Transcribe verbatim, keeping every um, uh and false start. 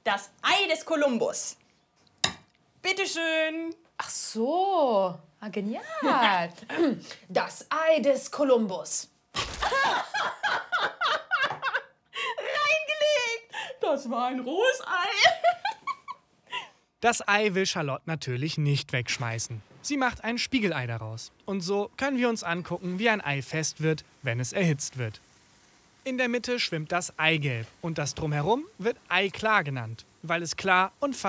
Das Ei des Kolumbus. Bitteschön. Ach so, ah, genial. Das Ei des Kolumbus. Reingelegt. Das war ein rohes Ei. Das Ei will Charlotte natürlich nicht wegschmeißen. Sie macht ein Spiegelei daraus. Und so können wir uns angucken, wie ein Ei fest wird, wenn es erhitzt wird. In der Mitte schwimmt das Eigelb und das Drumherum wird Eiklar genannt, weil es klar und